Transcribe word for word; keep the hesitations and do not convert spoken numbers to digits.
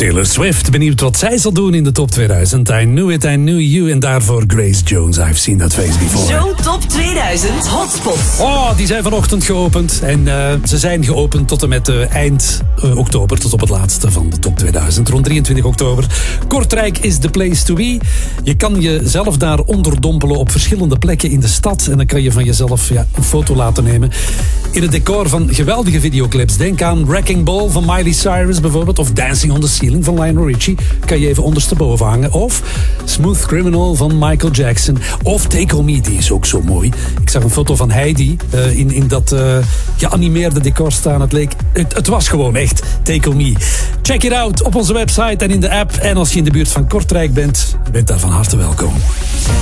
Taylor Swift. Benieuwd wat zij zal doen in de top tweeduizend. I Knew It, I Knew You. En daarvoor Grace Jones. I've seen that face before. Zo Top tweeduizend Hotspot. Oh, die zijn vanochtend geopend. En uh, ze zijn geopend tot en met uh, eind uh, oktober. Tot op het laatste van de top tweeduizend. Rond drieëntwintig oktober. Kortrijk is the place to be. Je kan jezelf daar onderdompelen op verschillende plekken in de stad. En dan kan je van jezelf ja, een foto laten nemen. In het decor van geweldige videoclips. Denk aan Wrecking Ball van Miley Cyrus bijvoorbeeld. Of Dancing on the Ceiling van Lionel Richie. Kan je even ondersteboven hangen. Of Smooth Criminal van Michael Jackson. Of Take On Me, die is ook zo mooi. Ik zag een foto van Heidi uh, in, in dat uh, geanimeerde decor staan. Het, leek, het, het was gewoon echt Take On Me. Check it out op onze website en in de app. En als je in de buurt van Kortrijk bent, bent daar van harte welkom.